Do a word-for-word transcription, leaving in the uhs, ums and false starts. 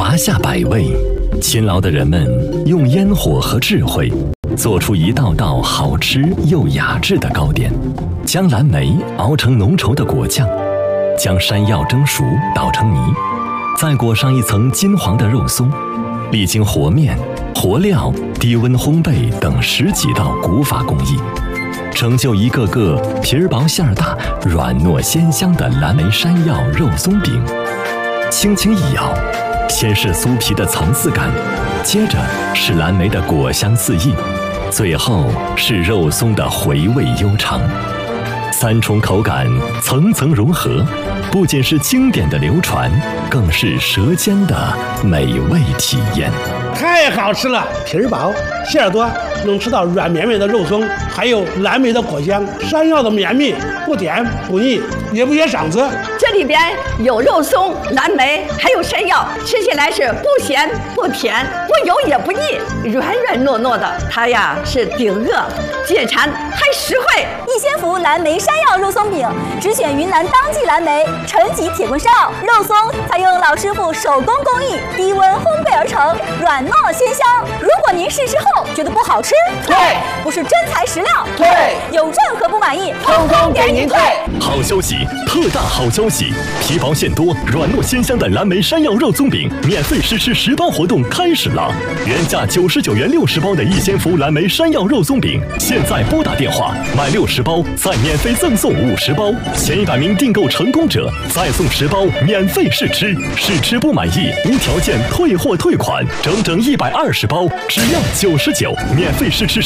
华夏百味，勤劳的人们用烟火和智慧，做出一道道好吃又雅致的糕点。将蓝莓熬成浓稠的果酱，将山药蒸熟捣成泥，再裹上一层金黄的肉松，历经和面、和料、低温烘焙等十几道古法工艺，成就一个个皮儿薄馅儿大、软糯鲜香的蓝莓山药肉松饼。轻轻一咬，先是酥皮的层次感，接着是蓝莓的果香四溢，最后是肉松的回味悠长。三重口感层层融合，不仅是经典的流传，更是舌尖的美味体验。 太好吃了，皮儿薄馅儿多，能吃到软绵绵的肉松，还有蓝莓的果香，山药的绵密，不甜不腻，也不噎嗓子。 这里边有肉松、蓝莓，还有山药，吃起来是不咸不甜，不油也不腻，软软糯糯的。它呀是顶饿解馋还实惠。 逸仙福蓝莓山药肉松饼，只选云南当季蓝莓，陈吉铁棍山药肉松，采用老师傅手工工艺，低温烘焙而成，软糯鲜香。如果您试吃后觉得不好吃， 退； 不是真材实料， 退； 有任何不满意， 通通给您退。 好消息，特大好消息！皮薄馅多、软糯鲜香的蓝莓山药肉松饼免费试吃十包活动开始了！原价九十九元六十包的逸仙福蓝莓山药肉松饼，现在拨打电话买六十包，再免费赠送五十包，前一百名订购成功者再送十包免费试吃，试吃不满意无条件退货退款，整整一百二十包，只要九十九，免费试吃。